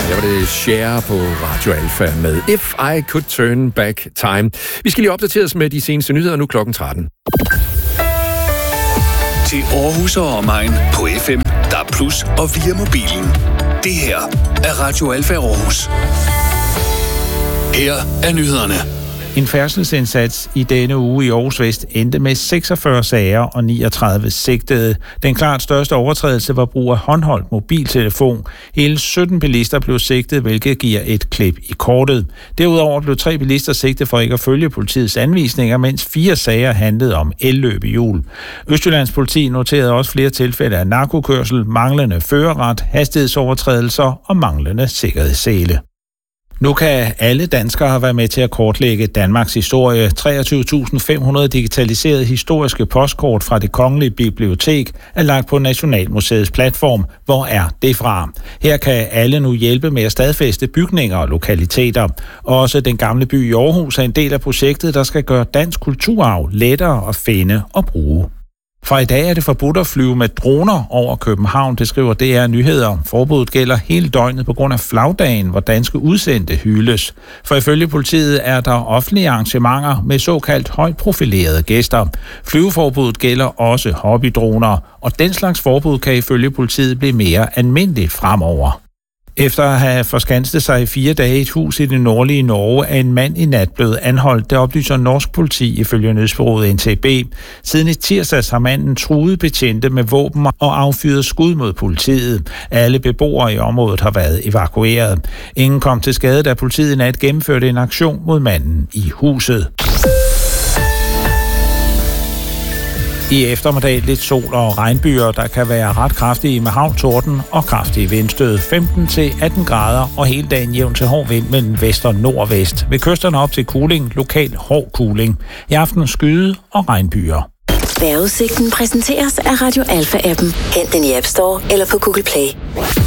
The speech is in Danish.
Der var det Cher på Radio Alfa med If I Could Turn Back Time. Vi skal lige opdateres med de seneste nyheder nu klokken 13. Til Aarhus og omegn på FM, DAB+ og via mobilen. Det her er Radio Alfa Aarhus. Her er nyhederne. En færdselsindsats i denne uge i Aarhus Vest endte med 46 sager og 39 sigtede. Den klart største overtrædelse var brug af håndholdt mobiltelefon. Hele 17 bilister blev sigtet, hvilket giver et klip i kortet. Derudover blev 3 bilister sigtet for ikke at følge politiets anvisninger, mens 4 sager handlede om elløbehjul. Østjyllands politi noterede også flere tilfælde af narkokørsel, manglende førerret, hastighedsovertrædelser og manglende sikkerhedssele. Nu kan alle danskere være med til at kortlægge Danmarks historie. 23.500 digitaliserede historiske postkort fra Det Kongelige Bibliotek er lagt på Nationalmuseets platform. Hvor er det fra? Her kan alle nu hjælpe med at stadfæste bygninger og lokaliteter. Også den gamle by i Aarhus er en del af projektet, der skal gøre dansk kulturarv lettere at finde og bruge. Fra i dag er det forbudt at flyve med droner over København, det skriver DR Nyheder. Forbuddet gælder hele døgnet på grund af flagdagen, hvor danske udsendte hyldes. For ifølge politiet er der offentlige arrangementer med såkaldt højt profilerede gæster. Flyveforbuddet gælder også hobbydroner, og den slags forbud kan ifølge politiet blive mere almindeligt fremover. Efter at have forskanset sig i 4 dage i et hus i det nordlige Norge, er en mand i nat blevet anholdt. Det oplyser norsk politi ifølge nyhedsbureauet NTB. Siden i tirsdags har manden truet betjente med våben og affyret skud mod politiet. Alle beboere i området har været evakueret. Ingen kom til skade, da politiet i nat gennemførte en aktion mod manden i huset. I eftermiddag lidt sol og regnbyer, der kan være ret kraftige med havl, torden og kraftige vindstød. 15-18 grader og hele dagen jævn til hård vind mellem vest og nordvest. Ved kysterne op til kuling, lokal hård kuling. I aften skyde og regnbyer. Vejrudsigten præsenteres af Radio Alfa-appen. Hent den i App Store eller på Google Play.